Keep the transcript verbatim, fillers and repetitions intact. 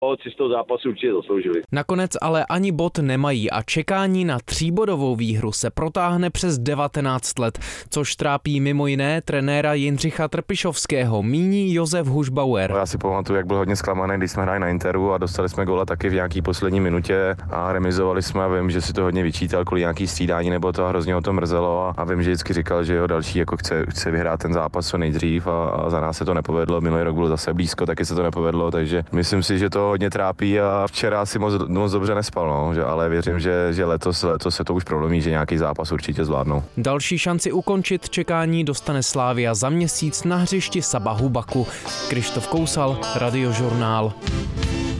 bod si z toho zápasu určitě zasloužili. Nakonec ale ani bod nemají a čekání na tříbodovou výhru se protáhne přes devatenáct let, což trápí mimo jiné trenéra Jindřicha Trpišovského, míní Josef Hušbauer. Já si pamatuju, jak byl hodně zklamaný, když jsme hráli na Interu a dostali jsme góla taky v nějaký poslední minutě a remizovali jsme a vím, že si to hodně vyčítal kvůli nějaký střídání nebo to a hrozně ho to mrzelo a, a vím, že vždycky říkal, že jeho další jako chce, chce vyhrát ten zápas co nejdřív a, a za nás se to nepovedlo. Minulý rok bylo zase blízko, taky se to nepovedlo, takže myslím si, že to hodně trápí a včera si moc, moc dobře nespal, no, že, ale věřím, že, že letos, letos se to už prolomí, že nějaký zápas určitě zvládnou. Další šanci ukončit čekání dostane Slavia za měsíc na hřišti Sabahu Baku. Krištof Kousal, Radiožurnál.